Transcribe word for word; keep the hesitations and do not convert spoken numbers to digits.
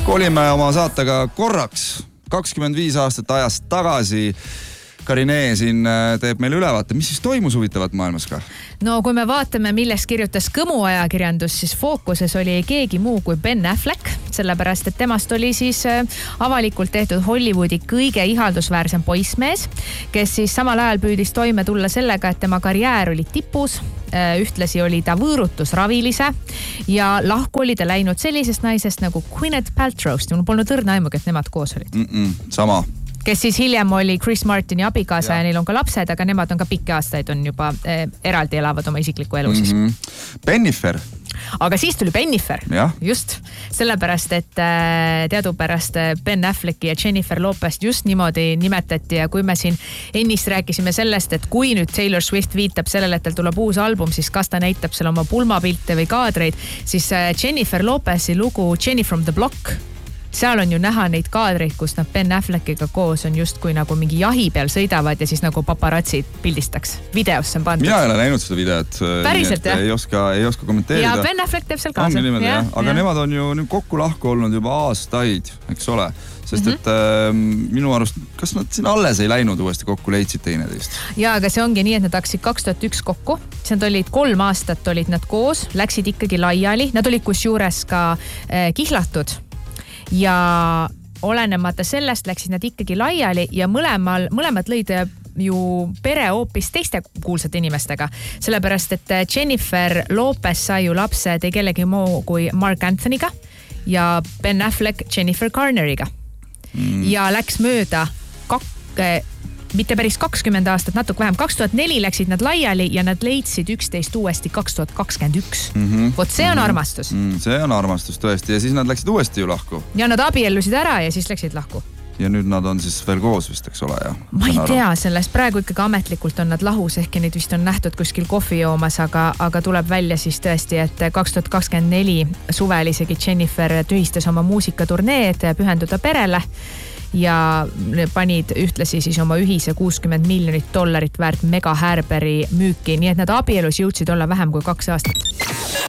kolime oma saatega korraks kakskümmend viis aastat ajast tagasi. Karine siin teeb meil ülevaate. Mis siis toimus huvitavat maailmas ka? No kui me vaatame, millest kirjutas Kõmu ajakirjandus, siis fookuses oli keegi muu kui Ben Affleck, sellepärast et temast oli siis avalikult tehtud Hollywoodi kõige ihaldusväärsem poissmees, kes siis samal ajal püüdis toime tulla sellega, et tema karjäär oli tipus. Ühtlasi oli ta võõrutus ravilise ja lahku oli ta läinud sellisest naisest nagu Gwyneth Paltrow'st. Mul polnud õrna aimugi, et nemad koos olid. Mm-mm, sama. Kes siis hiljem oli Chris Martini abikaasa ja. ja neil on ka lapsed, aga nemad on ka pikki aastaid on juba eh, eraldi elavad oma isiklikku elu siis. Mm-hmm. Bennifer. Aga siis tuli Bennifer. Ja. Just. Sellepärast, et äh, teadupärast Ben Afflecki ja Jennifer Lopez't just niimoodi nimetati ja kui me siin ennist rääkisime sellest, et kui nüüd Taylor Swift viitab sellele, et tal tuleb uus album, siis kas ta näitab seal oma pulmapilte või kaadreid, siis äh, Jennifer Lopez'i lugu Jenny from the Block. Seal on ju näha neid kaadreid, kus nad Ben Affleckiga koos on just kui nagu mingi jahi peal sõidavad ja siis nagu paparatsid pildistaks. Videosse on pandud. Mina ei ole näinud seda videot. Päriselt, jah? Ei oska, ei oska kommenteerida. Ja Ben Affleck teeb seal kaasa. Niimoodi, ja, aga ja. Nemad on ju kokku lahku olnud juba aastaid, eks ole. Sest mm-hmm. et äh, minu arust, kas nad siin alles ei läinud uuesti kokku, leidsid teineteist? Ja, aga see ongi nii, et nad hakkasid kaks tuhat üks kokku. See nad olid kolm aastat olid nad koos, läksid ikkagi laiali. Nad olid kus juures ka äh, kihlatud. Ja olenemata sellest läksid nad ikkagi laiali ja mõlemal, mõlemad lõid ju pere hoopis teiste kuulsate inimestega. Sellepärast, et Jennifer Lopez sai ju lapse tei kellegi muu kui Mark Anthonyga ja Ben Affleck Jennifer Garneriga. Mm. Ja läks mööda kak- mitte päris kakskümmend aastat, natuke vähem. kaks tuhat neli läksid nad laiali ja nad leidsid üksteist uuesti kaks tuhat kakskümmend üks. Mm-hmm. Vot see on mm-hmm. armastus. Mm, see on armastus tõesti ja siis nad läksid uuesti ju lahku. Ja nad abiellusid ära ja siis läksid lahku. Ja nüüd nad on siis veel koos vist, eks ole, ja? Ma ei tea sellest, praegu ikkagi ametlikult on nad lahus, ehk neid vist on nähtud kuskil kohvi joomas, aga, aga tuleb välja siis tõesti, et kaks tuhat kakskümmend neli suvel isegi Jennifer tühistas oma muusikaturneed pühenduda perele ja panid ühtlasi siis oma ühise kuuskümmend miljonit dollarit väärt Mega Härberi müüki, nii et nad abielus jõudsid olla vähem kui kaks aastat.